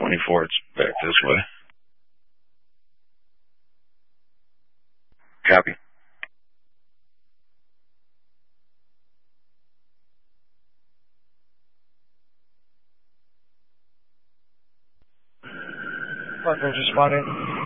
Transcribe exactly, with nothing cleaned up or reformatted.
twenty-four, it's back this way. Copy. Park Ranger spotted.